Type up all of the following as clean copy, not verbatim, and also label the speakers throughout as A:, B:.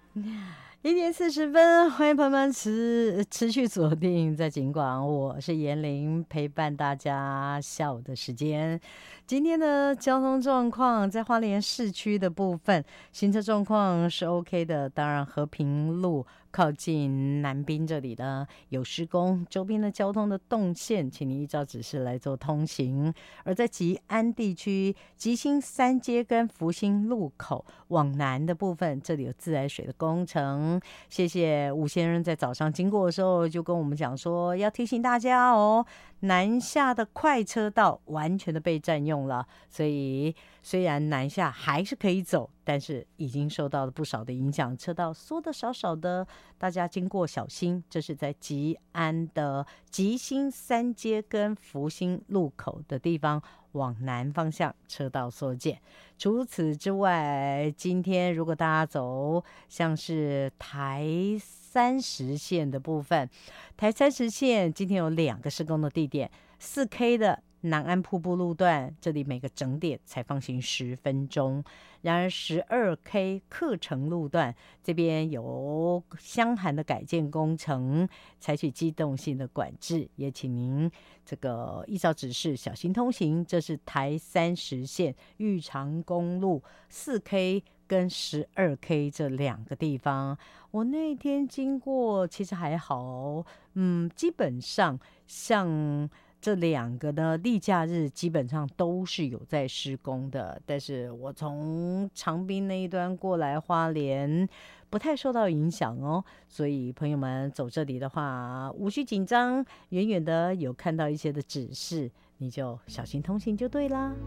A: 1点40分，欢迎朋友们持续锁定在警广，我是严玲，陪伴大家下午的时间。今天的交通状况，在花莲市区的部分，行车状况是 OK 的。当然，和平路靠近南滨这里呢有施工，周边的交通的动线，请你依照指示来做通行。而在吉安地区，吉兴三街跟福兴路口往南的部分，这里有自来水的工程。谢谢吴先生在早上经过的时候就跟我们讲说，要提醒大家哦，南下的快车道完全的被占用了，所以虽然南下还是可以走，但是已经受到了不少的影响，车道缩得少少的，大家经过小心。这是在吉安的吉兴三街跟福兴路口的地方，往南方向车道缩减。除此之外，今天如果大家走像是台30线的部分，台30线今天有2个施工的地点，4K 的南安瀑布路段，这里每个整点才放行10分钟。然而12K 客城路段这边有箱涵的改建工程，采取机动性的管制，也请您这个依照指示小心通行。这是台30线玉长公路4K跟12K 这2个地方，我那天经过其实还好哦，基本上像这2个呢，例假日基本上都是有在施工的，但是我从长滨那一端过来花莲不太受到影响哦，所以朋友们走这里的话无需紧张，远远的有看到一些的指示，你就小心通行就对啦。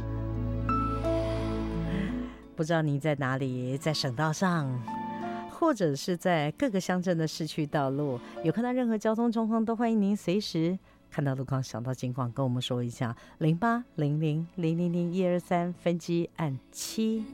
A: 不知道你在哪里，在省道上或者是在各个乡镇的市区道路，有看到任何交通状况，都欢迎您随时看到路况想到警广跟我们说一下，0800000123分机按7。